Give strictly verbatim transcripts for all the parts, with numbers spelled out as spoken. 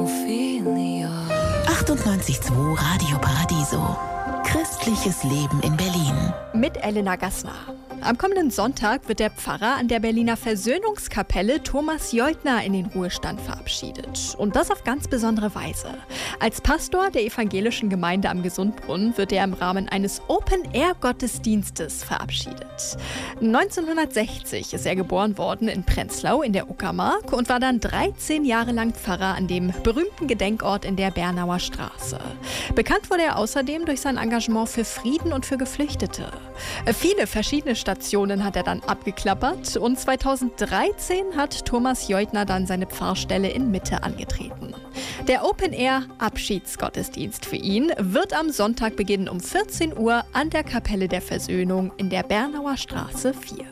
achtundneunzig Komma zwei Radio Paradiso. Christliches Leben in Berlin. Mit Elena Gassner. Am kommenden Sonntag wird der Pfarrer an der Berliner Versöhnungskapelle Thomas Jeutner in den Ruhestand verabschiedet. Und das auf ganz besondere Weise. Als Pastor der evangelischen Gemeinde am Gesundbrunnen wird er im Rahmen eines Open-Air-Gottesdienstes verabschiedet. neunzehnhundertsechzig ist er geboren worden in Prenzlau in der Uckermark und war dann dreizehn Jahre lang Pfarrer an dem berühmten Gedenkort in der Bernauer Straße. Bekannt wurde er außerdem durch sein Engagement für Frieden und für Geflüchtete. Viele verschiedene Stationen hat er dann abgeklappert und zweitausenddreizehn hat Thomas Jeutner dann seine Pfarrstelle in Mitte angetreten. Der Open-Air-Abschiedsgottesdienst für ihn wird am Sonntag beginnen um vierzehn Uhr an der Kapelle der Versöhnung in der Bernauer Straße vier.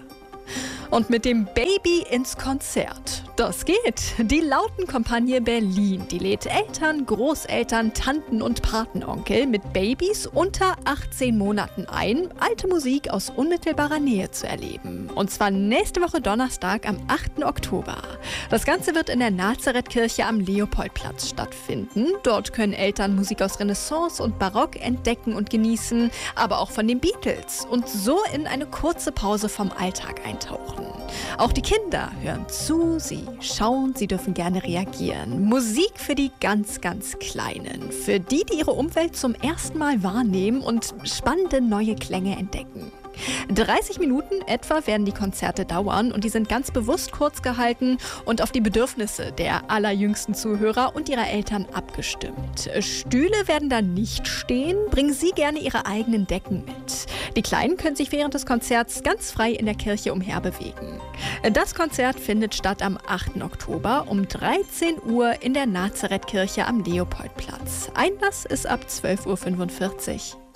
Und mit dem Baby ins Konzert. Das geht. Die Lautenkompanie Berlin, die lädt Eltern, Großeltern, Tanten und Patenonkel mit Babys unter achtzehn Monaten ein, alte Musik aus unmittelbarer Nähe zu erleben. Und zwar nächste Woche Donnerstag am achten Oktober. Das Ganze wird in der Nazarethkirche am Leopoldplatz stattfinden. Dort können Eltern Musik aus Renaissance und Barock entdecken und genießen, aber auch von den Beatles und so in eine kurze Pause vom Alltag eintauchen. Auch die Kinder hören zu, sie schauen, sie dürfen gerne reagieren. Musik für die ganz, ganz Kleinen, für die, die ihre Umwelt zum ersten Mal wahrnehmen und spannende neue Klänge entdecken. dreißig Minuten etwa werden die Konzerte dauern und die sind ganz bewusst kurz gehalten und auf die Bedürfnisse der allerjüngsten Zuhörer und ihrer Eltern abgestimmt. Stühle werden da nicht stehen, bringen Sie gerne Ihre eigenen Decken mit. Die Kleinen können sich während des Konzerts ganz frei in der Kirche umherbewegen. Das Konzert findet statt am achten Oktober um dreizehn Uhr in der Nazarethkirche am Leopoldplatz. Einlass ist ab zwölf Uhr fünfundvierzig.